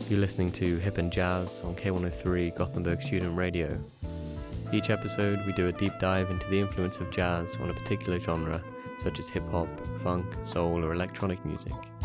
You're listening to Hip and Jazz on K103 Gothenburg Student Radio. Each episode, we do a deep dive into the influence of jazz on a particular genre, such as hip-hop, funk, soul, or electronic music.